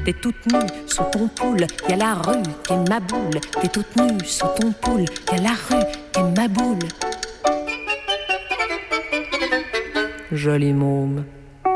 t'es toute nue sous ton poule, y a la rue qui est ma boule. T'es toute nue sous ton poule, y a la rue qui est ma boule. Joli môme.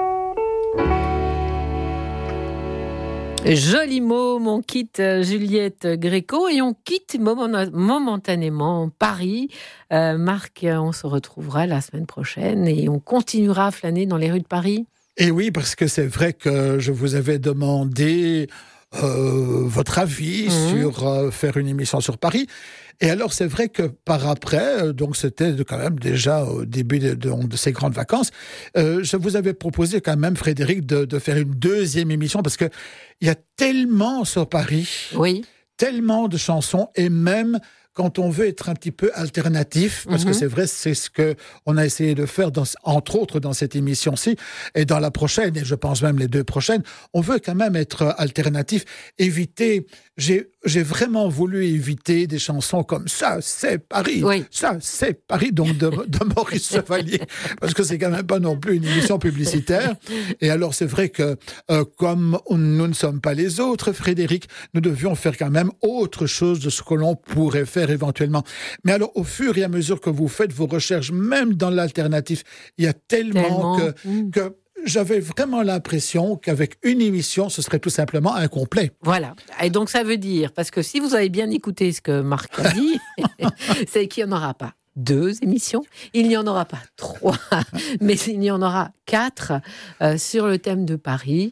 Joli môme, on quitte Juliette Gréco et on quitte momentanément Paris. Marc, on se retrouvera la semaine prochaine et on continuera à flâner dans les rues de Paris. Et oui, parce que c'est vrai que je vous avais demandé votre avis sur faire une émission sur Paris. Et alors, c'est vrai que par après, donc c'était quand même déjà au début de ces grandes vacances, je vous avais proposé quand même, Frédéric, de faire une deuxième émission parce que il y a tellement sur Paris, tellement de chansons et même quand on veut être un petit peu alternatif, parce que c'est vrai, c'est ce qu'on a essayé de faire, entre autres dans cette émission-ci, et dans la prochaine, et je pense même les deux prochaines, on veut quand même être alternatif, éviter... J'ai vraiment voulu éviter des chansons comme « Ça, c'est Paris »,« Ça, c'est Paris », donc de Maurice Chevalier, parce que c'est quand même pas non plus une émission publicitaire. Et alors, c'est vrai que comme nous ne sommes pas les autres, Frédéric, nous devions faire quand même autre chose de ce que l'on pourrait faire éventuellement. Mais alors, au fur et à mesure que vous faites vos recherches, même dans l'alternatif, il y a tellement que j'avais vraiment l'impression qu'avec une émission, ce serait tout simplement incomplet. Voilà. Et donc, ça veut dire, parce que si vous avez bien écouté ce que Marc a dit, c'est qu'il n'y en aura pas 2 émissions, il n'y en aura pas 3, mais il y en aura 4 sur le thème de Paris.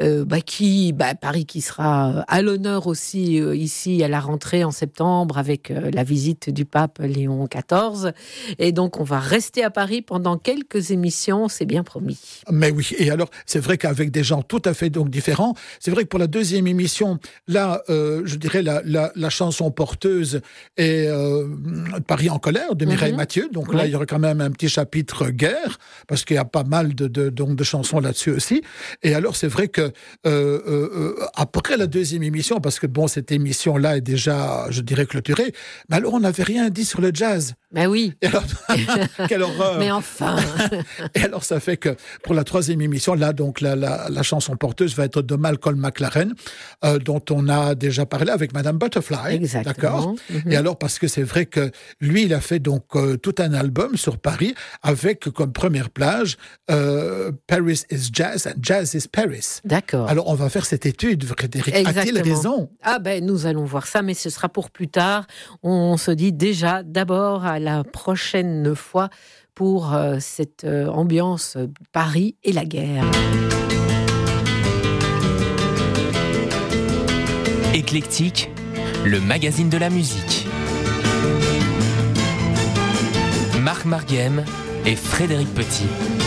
Paris qui sera à l'honneur aussi ici à la rentrée en septembre avec la visite du pape Léon XIV. Et donc, on va rester à Paris pendant quelques émissions, c'est bien promis. Mais oui, et alors, c'est vrai qu'avec des gens tout à fait donc différents, c'est vrai que pour la deuxième émission, là, je dirais la chanson porteuse est Paris en colère de Mireille Mathieu. Donc là, il y aura quand même un petit chapitre guerre, parce qu'il y a pas mal de chansons là-dessus aussi. Et alors, c'est vrai que après la deuxième émission, parce que bon, cette émission-là est déjà, je dirais, clôturée, mais alors on n'avait rien dit sur le jazz. Ben oui. Et alors, quelle horreur. Mais enfin. Et alors, ça fait que pour la troisième émission, là, donc la chanson porteuse va être de Malcolm McLaren, dont on a déjà parlé avec Madame Butterfly. Exactement. D'accord. Et alors, parce que c'est vrai que lui, il a fait donc tout un album sur Paris avec comme première plage Paris is Jazz and Jazz is Paris. D'accord. Alors, on va faire cette étude, Frédéric. Exactement. A-t-il raison? Ah ben, nous allons voir ça, mais ce sera pour plus tard. On se dit déjà d'abord à la prochaine fois pour cette ambiance Paris et la guerre. Éclectique, le magazine de la musique. Marc Marguem et Frédéric Petit.